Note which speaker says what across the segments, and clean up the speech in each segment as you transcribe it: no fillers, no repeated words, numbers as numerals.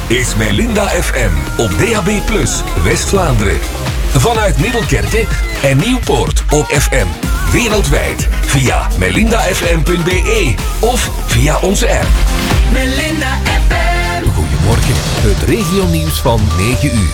Speaker 1: is Melinda FM op DAB+, West-Vlaanderen. Vanuit Middelkerke en Nieuwpoort op FM. Wereldwijd via melindafm.be of via onze app.
Speaker 2: Melinda FM.
Speaker 1: Goedemorgen, het regionieuws van 9 uur.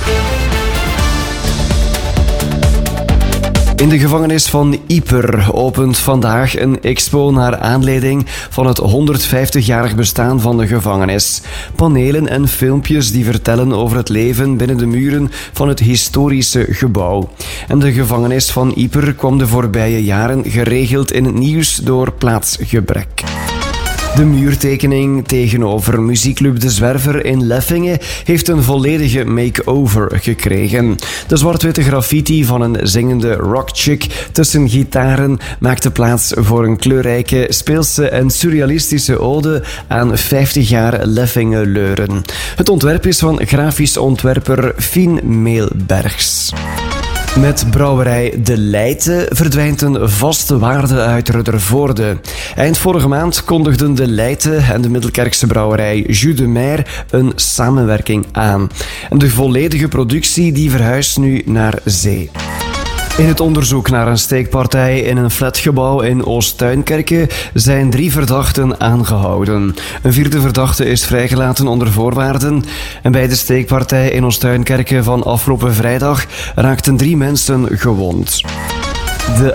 Speaker 3: In de gevangenis van Ieper opent vandaag een expo naar aanleiding van het 150-jarig bestaan van de gevangenis. Panelen en filmpjes die vertellen over het leven binnen de muren van het historische gebouw. En de gevangenis van Ieper kwam de voorbije jaren geregeld in het nieuws door plaatsgebrek. De muurtekening tegenover muziekclub De Zwerver in Leffingen heeft een volledige make-over gekregen. De zwart-witte graffiti van een zingende rockchick tussen gitaren maakte plaats voor een kleurrijke, speelse en surrealistische ode aan 50 jaar Leffingen-Leuren. Het ontwerp is van grafisch ontwerper Fien Meelbergs. Met brouwerij De Leijte verdwijnt een vaste waarde uit Ruddervoorde. Eind vorige maand kondigden De Leijte en de Middelkerkse brouwerij Jus de Mer een samenwerking aan. En de volledige productie die verhuist nu naar zee. In het onderzoek naar een steekpartij in een flatgebouw in Oost-Tuinkerke zijn 3 verdachten aangehouden. Een 4e verdachte is vrijgelaten onder voorwaarden. En bij de steekpartij in Oost-Tuinkerke van afgelopen vrijdag raakten 3 mensen gewond. De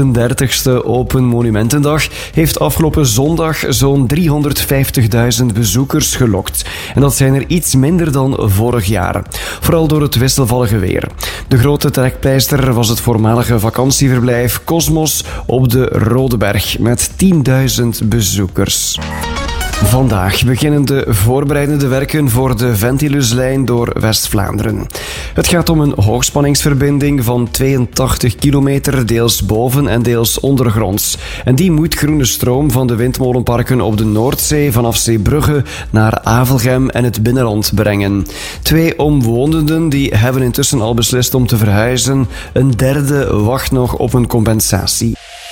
Speaker 3: 38e Open Monumentendag heeft afgelopen zondag zo'n 350.000 bezoekers gelokt. En dat zijn er iets minder dan vorig jaar. Vooral door het wisselvallige weer. De grote trekpleister was het voormalige vakantieverblijf Cosmos op de Rodeberg met 10.000 bezoekers. Vandaag beginnen de voorbereidende werken voor de Ventiluslijn door West-Vlaanderen. Het gaat om een hoogspanningsverbinding van 82 kilometer, deels boven en deels ondergronds. En die moet groene stroom van de windmolenparken op de Noordzee vanaf Zeebrugge naar Avelgem en het binnenland brengen. 2 omwonenden die hebben intussen al beslist om te verhuizen. Een derde wacht nog op een compensatie.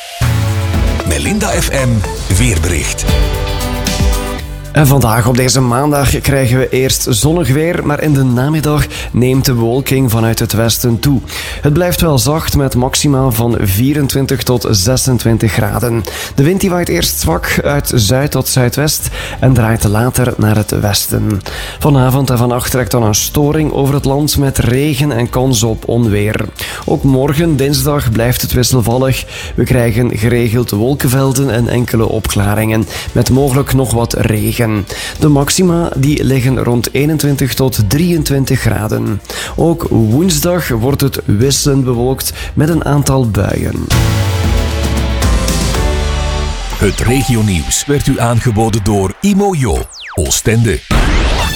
Speaker 1: Melinda FM weerbericht.
Speaker 3: En vandaag op deze maandag krijgen we eerst zonnig weer, maar in de namiddag neemt de bewolking vanuit het westen toe. Het blijft wel zacht met maxima van 24 tot 26 graden. De wind die waait eerst zwak uit zuid tot zuidwest en draait later naar het westen. Vanavond en vannacht trekt dan een storing over het land met regen en kans op onweer. Ook morgen, dinsdag, blijft het wisselvallig. We krijgen geregeld wolkenvelden en enkele opklaringen, met mogelijk nog wat regen. De maxima die liggen rond 21 tot 23 graden. Ook woensdag wordt het wisselend bewolkt met een aantal buien.
Speaker 1: Het regionieuws werd u aangeboden door Imojo, Oostende.